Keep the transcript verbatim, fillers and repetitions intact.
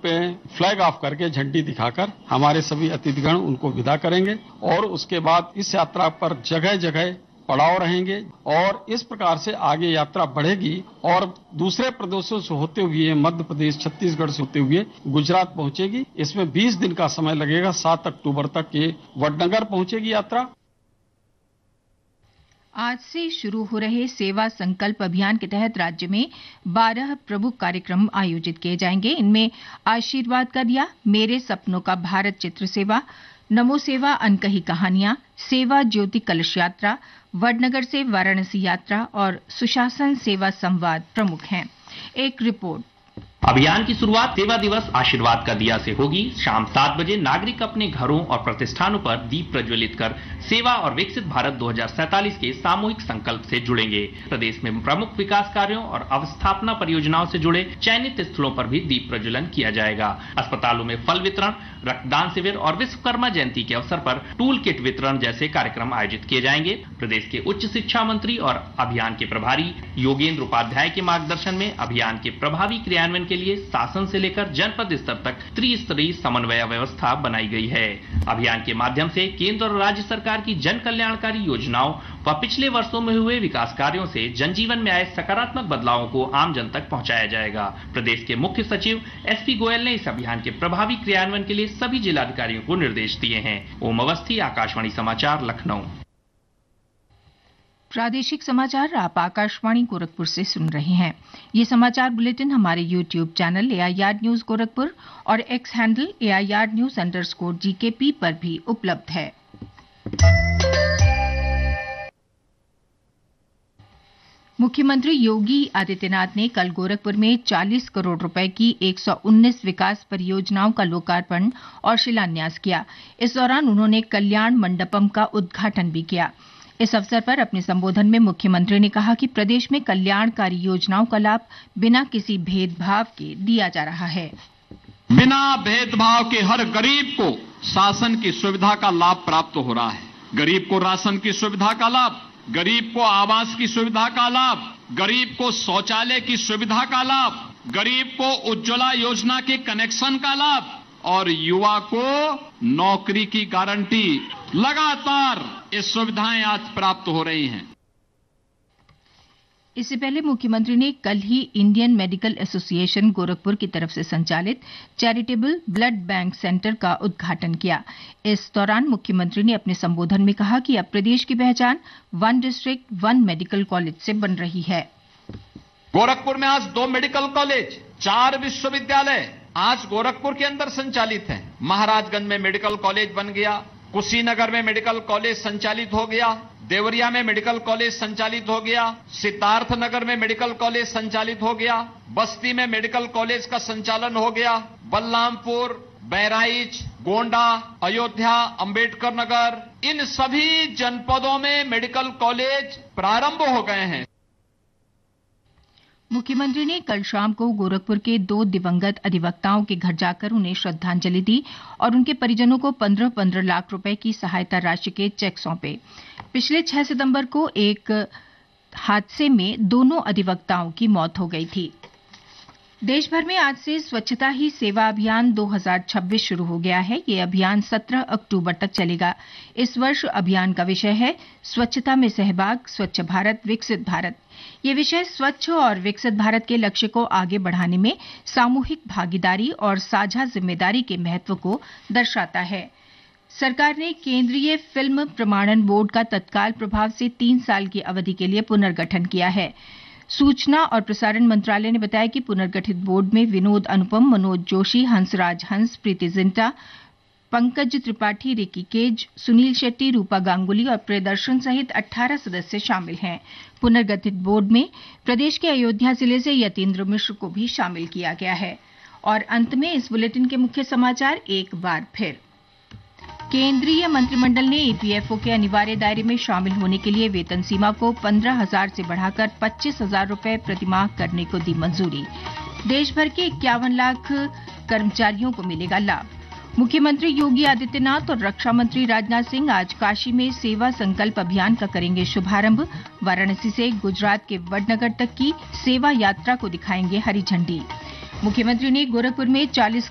पे flag of करके झंडी दिखाकर हमारे सभी अतिथिगण उनको विदा करेंगे और उसके बाद इस यात्रा पर जगह जगह पड़ाव रहेंगे और इस प्रकार से आगे यात्रा बढ़ेगी और दूसरे प्रदेशों से होते हुए मध्य प्रदेश, छत्तीसगढ़ से होते हुए गुजरात पहुंचेगी। इसमें बीस दिन का समय लगेगा। सात अक्टूबर तक ये वडनगर पहुंचेगी यात्रा। आज से शुरू हो रहे सेवा संकल्प अभियान के तहत राज्य में बारह प्रमुख कार्यक्रम आयोजित किए जाएंगे। इनमें आशीर्वाद का दिया, मेरे सपनों का भारत चित्र सेवा, नमो सेवा अनकही कहानियां, सेवा ज्योति कलश यात्रा, वडनगर से वाराणसी यात्रा और सुशासन सेवा संवाद प्रमुख हैं। एक रिपोर्ट। अभियान की शुरुआत सेवा दिवस आशीर्वाद का दिया से होगी। शाम सात बजे नागरिक अपने घरों और प्रतिष्ठानों पर दीप प्रज्वलित कर सेवा और विकसित भारत दो हज़ार सैंतालीस के सामूहिक संकल्प से जुड़ेंगे। प्रदेश में प्रमुख विकास कार्यों और अवस्थापना परियोजनाओं से जुड़े चयनित स्थलों पर भी दीप प्रज्वलन किया जाएगा। अस्पतालों में फल वितरण, रक्तदान शिविर और विश्वकर्मा जयंती के अवसर पर टूल किट वितरण जैसे कार्यक्रम आयोजित किए जाएंगे। प्रदेश के उच्च शिक्षा मंत्री और अभियान के प्रभारी योगेंद्र उपाध्याय के मार्गदर्शन में अभियान के प्रभावी क्रियान्वयन के लिए शासन से लेकर जनपद स्तर तक त्रिस्तरीय समन्वय व्यवस्था बनाई गई है। अभियान के माध्यम से केंद्र और राज्य सरकार की जन कल्याणकारी योजनाओं व पिछले वर्षों में हुए विकास कार्यों से जनजीवन में आए सकारात्मक बदलावों को आम जन तक पहुंचाया जाएगा। प्रदेश के मुख्य सचिव एस पी गोयल ने इस अभियान के प्रभावी क्रियान्वयन के लिए सभी जिलाधिकारियों को निर्देश दिए हैं। ओम अवस्थी, आकाशवाणी समाचार, लखनऊ। प्रादेशिक समाचार आप आकाशवाणी गोरखपुर से सुन रहे हैं। ये समाचार बुलेटिन हमारे YouTube channel A I R news Gorakhpur और x handle A I R news underscore G के पी पर भी उपलब्ध है। मुख्यमंत्री योगी आदित्यनाथ ने कल गोरखपुर में चालीस करोड़ रुपए की एक सौ उन्नीस विकास परियोजनाओं का लोकार्पण और शिलान्यास किया। इस दौरान उन्होंने कल्याण मंडपम का उद्घाटन भी किया। इस अवसर पर अपने संबोधन में मुख्यमंत्री ने कहा कि प्रदेश में कल्याणकारी योजनाओं का लाभ बिना किसी भेदभाव के दिया जा रहा है। बिना भेदभाव के हर गरीब को शासन की सुविधा का लाभ प्राप्त हो रहा है। गरीब को राशन की सुविधा का लाभ, गरीब को आवास की सुविधा का लाभ, गरीब को शौचालय की सुविधा का लाभ, गरीब को उज्ज्वला योजना के कनेक्शन का लाभ और युवा को नौकरी की गारंटी। लगातार ये सुविधाएं आज प्राप्त हो रही हैं। इससे पहले मुख्यमंत्री ने कल ही इंडियन मेडिकल एसोसिएशन गोरखपुर की तरफ से संचालित चैरिटेबल ब्लड बैंक सेंटर का उद्घाटन किया। इस दौरान मुख्यमंत्री ने अपने संबोधन में कहा कि अब प्रदेश की पहचान one district one medical college से बन रही है। गोरखपुर में आज दो मेडिकल कॉलेज, चार विश्वविद्यालय आज गोरखपुर के अंदर संचालित हैं। महाराजगंज में मेडिकल कॉलेज बन गया, कुशीनगर में मेडिकल कॉलेज संचालित हो गया, देवरिया में मेडिकल कॉलेज संचालित हो गया, सिद्धार्थ नगर में मेडिकल कॉलेज संचालित हो गया, बस्ती में मेडिकल कॉलेज का संचालन हो गया, बलरामपुर, बहराइच, गोंडा, अयोध्या, अंबेडकर नगर, इन सभी जनपदों में मेडिकल कॉलेज प्रारंभ हो गए हैं। मुख्यमंत्री ने कल शाम को गोरखपुर के दो दिवंगत अधिवक्ताओं के घर जाकर उन्हें श्रद्धांजलि दी और उनके परिजनों को पंद्रह पंद्रह लाख रुपए की सहायता राशि के चेक सौंपे। पिछले छह सितंबर को एक हादसे में दोनों अधिवक्ताओं की मौत हो गई थी। देश भर में आज से स्वच्छता ही सेवा अभियान दो हज़ार छब्बीस शुरू हो गया है। ये अभियान सत्रह अक्टूबर तक चलेगा। इस वर्ष अभियान का विषय है स्वच्छता में सहभाग, स्वच्छ भारत, विकसित भारत। ये विषय स्वच्छ और विकसित भारत के लक्ष्य को आगे बढ़ाने में सामूहिक भागीदारी और साझा जिम्मेदारी के महत्व को दर्शाता है। सरकार ने केंद्रीय फिल्म प्रमाणन बोर्ड का तत्काल प्रभाव से तीन साल की अवधि के लिए पुनर्गठन किया है। सूचना और प्रसारण मंत्रालय ने बताया कि पुनर्गठित बोर्ड में विनोद अनुपम, मनोज जोशी, हंसराज हंस, प्रीति जिंटा, पंकज त्रिपाठी, रिकी केज, सुनील शेट्टी, रूपा गांगुली और प्रियदर्शन सहित अठारह सदस्य शामिल हैं। पुनर्गठित बोर्ड में प्रदेश के अयोध्या जिले से यतीन्द्र मिश्र को भी शामिल किया गया है। और अंत में इस बुलेटिन के मुख्य समाचार एक बार फिर। केंद्रीय मंत्रिमंडल ने ई पी एफ ओ के अनिवार्य दायरे में शामिल होने के लिए वेतन सीमा को पंद्रह हजार से बढ़ाकर पच्चीस हजार रुपये प्रतिमाह करने को दी मंजूरी। देश भर के इक्यावन लाख कर्मचारियों को मिलेगा लाभ। मुख्यमंत्री योगी आदित्यनाथ और रक्षा मंत्री राजनाथ सिंह आज काशी में सेवा संकल्प अभियान का करेंगे शुभारंभ। वाराणसी से गुजरात के वडनगर तक की सेवा यात्रा को दिखाएंगे हरी झंडी। मुख्यमंत्री ने गोरखपुर में चालीस